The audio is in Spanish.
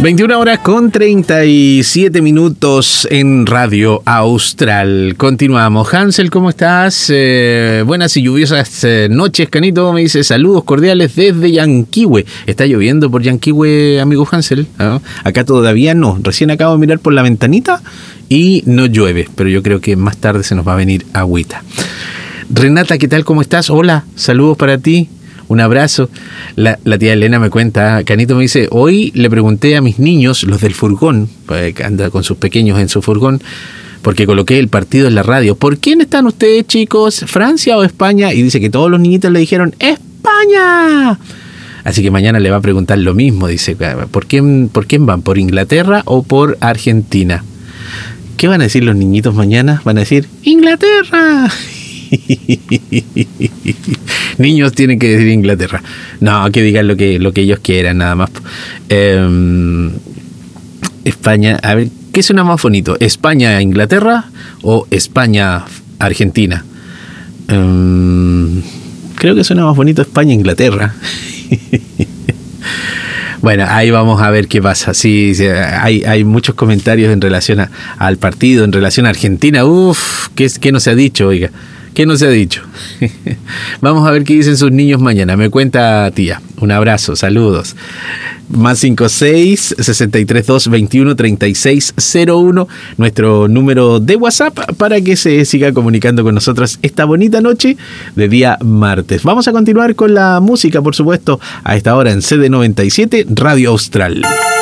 21 horas con 37 minutos en Radio Austral. Continuamos. Hansel, ¿cómo estás? Buenas y lluviosas noches, Canito. Me dice saludos cordiales desde Yanquihue. ¿Está lloviendo por Yanquihue, amigo Hansel? ¿No? Acá todavía no. Recién acabo de mirar por la ventanita y no llueve, pero yo creo que más tarde se nos va a venir agüita. Renata, ¿qué tal? ¿Cómo estás? Hola, saludos para ti. Un abrazo. La tía Elena me cuenta, Canito me dice, hoy le pregunté a mis niños, los del furgón, que anda con sus pequeños en su furgón, porque coloqué el partido en la radio. ¿Por quién están ustedes, chicos? ¿Francia o España? Y dice que todos los niñitos le dijeron, ¡España! Así que mañana le va a preguntar lo mismo. Dice, ¿por quién van? ¿Por Inglaterra o por Argentina? ¿Qué van a decir los niñitos mañana? Van a decir, ¡Inglaterra! Niños tienen que decir Inglaterra. No, que digan lo que ellos quieran, nada más. España, a ver, ¿qué suena más bonito? ¿España Inglaterra o España Argentina? Creo que suena más bonito España Inglaterra. Bueno, ahí vamos a ver qué pasa. Sí, hay muchos comentarios en relación al partido, en relación a Argentina. ¿Qué no se ha dicho, oiga? ¿Qué no se ha dicho? Vamos a ver qué dicen sus niños mañana. Me cuenta tía. Un abrazo, saludos. Más 56-632-21-3601, nuestro número de WhatsApp para que se siga comunicando con nosotros esta bonita noche de día martes. Vamos a continuar con la música, por supuesto, a esta hora en CD97 Radio Austral.